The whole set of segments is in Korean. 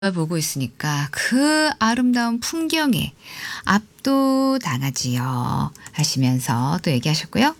보고 있으니까 그 아름다운 풍경에 압도당하지요 하시면서 또 얘기하셨고요.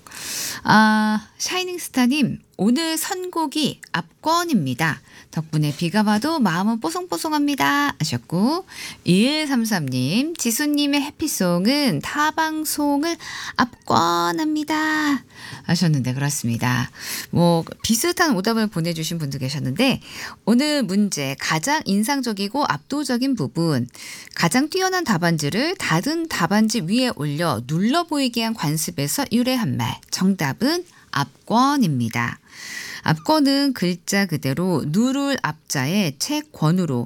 샤이닝스타님, 오늘 선곡이 압권입니다. 덕분에 비가 와도 마음은 뽀송뽀송합니다 하셨고, 2133님, 지수님의 해피송은 타방송을 압권합니다 하셨는데, 그렇습니다. 뭐 비슷한 오답을 보내주신 분도 계셨는데, 오늘 문제 가장 인상적이고 압도적인 부분, 가장 뛰어난 답안지를 닫은 답안지 위에 올려 눌러 보이게 한 관습에서 유래한 말, 정답은 압권입니다. 압권은 글자 그대로 누를 앞자에 채권으로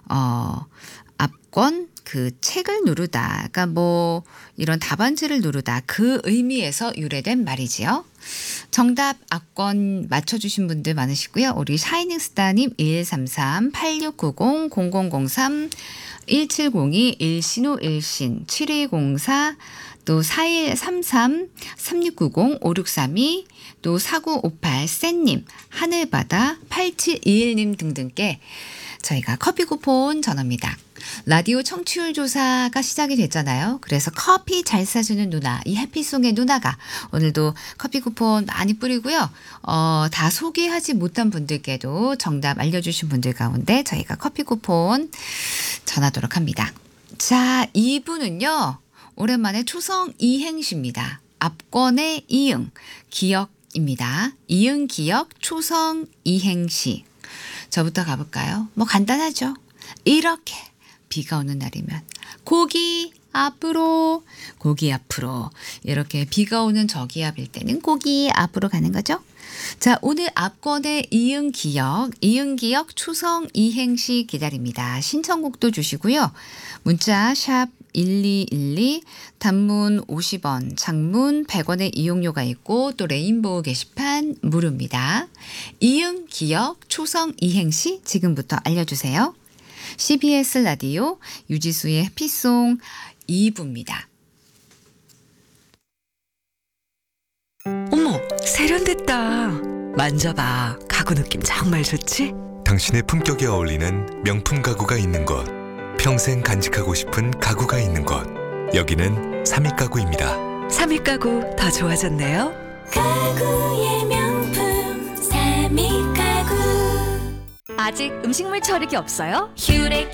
압권, 그 책을 누르다, 그러니까 뭐 이런 답안지를 누르다, 그 의미에서 유래된 말이지요. 정답 압권 맞춰주신 분들 많으시고요. 우리 샤이닝스타님 2133 8690 0003 1702 일신호 일신 7204 또 4133 3690 5632 또 4958 센님 하늘바다 8721님 등등께 저희가 커피 쿠폰 전합니다. 라디오 청취율 조사가 시작이 됐잖아요. 그래서 커피 잘 사주는 누나, 이 해피송의 누나가 오늘도 커피 쿠폰 많이 뿌리고요. 다 소개하지 못한 분들께도 정답 알려주신 분들 가운데 저희가 커피 쿠폰 전하도록 합니다. 자, 2부는요. 오랜만에 초성 이행시입니다. 압권의 이응, 기역입니다. 이응 기역 초성 이행시. 저부터 가볼까요? 뭐 간단하죠. 이렇게 비가 오는 날이면 고기 앞으로, 고기 앞으로, 이렇게 비가 오는 저기압일 때는 고기 앞으로 가는 거죠. 자, 오늘 압권의 이응 기역 초성 이행시 기다립니다. 신청곡도 주시고요. 문자 샵 1212, 단문 50원, 장문 100원의 이용료가 있고 또 레인보우 게시판 무료입니다. 이응 기역 초성 이행시 지금부터 알려주세요. CBS 라디오 유지수의 해피송 2부입니다. 어머, 세련됐다. 만져봐. 가구 느낌 정말 좋지? 당신의 품격에 어울리는 명품 가구가 있는 곳, 평생 간직하고 싶은 가구가 있는 곳, 여기는 삼익가구입니다. 삼익가구 더 좋아졌네요. 가구의 명품 삼익가구. 아직 음식물 처리기 없어요? 휴렉